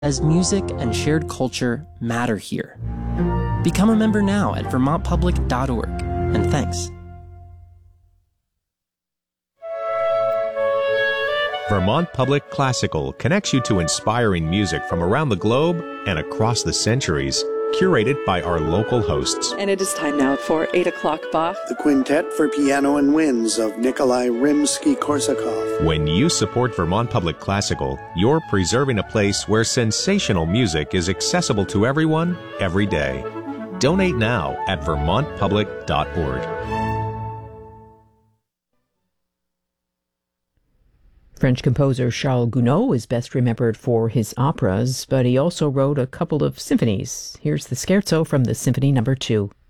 as music and shared culture matter here. Become a member now at vermontpublic.org, and thanks. Vermont Public Classical connects you to inspiring music from around the globe and across the centuries, curated by our local hosts. And it is time now for 8 o'clock Bach. The quintet for piano and winds of Nikolai Rimsky-Korsakov. When you support Vermont Public Classical, you're preserving a place where sensational music is accessible to everyone, every day. Donate now at vermontpublic.org. French composer Charles Gounod is best remembered for his operas, but he also wrote a couple of symphonies. Here's the scherzo from the Symphony No. 2.